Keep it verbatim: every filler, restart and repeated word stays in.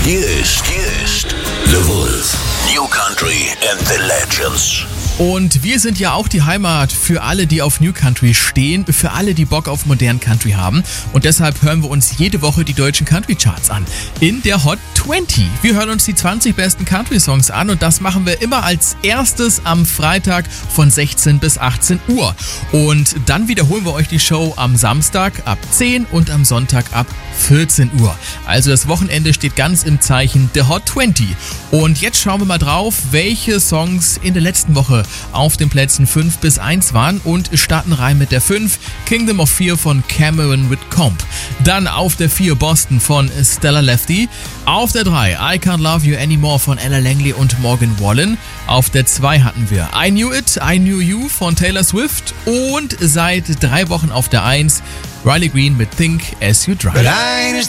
Hier ist, hier ist The Wolf. New Country and the Legends. Und wir sind ja auch die Heimat für alle, die auf New Country stehen, für alle, die Bock auf modernen Country haben. Und deshalb hören wir uns jede Woche die deutschen Country Charts an. In der Hot zwanzig. Wir hören uns die zwanzig besten Country Songs an und das machen wir immer als erstes am Freitag von sechzehn bis achtzehn Uhr. Und dann wiederholen wir euch die Show am Samstag ab zehn und am Sonntag ab vierzehn Uhr. Also das Wochenende steht ganz im Zeichen der Hot zwanzig. Und jetzt schauen wir mal drauf, welche Songs in der letzten Woche auf den Plätzen fünf bis eins waren und starten rein mit der fünf, Kingdom of Fear von Cameron Whitcomb. Dann auf der vier Boston von Stella Lefty. Auf der drei I Can't Love You Anymore von Ella Langley und Morgan Wallen. Auf der zwei hatten wir I Knew It, I Knew You von Taylor Swift. Und seit drei Wochen auf der eins Riley Green mit Think As You Drive.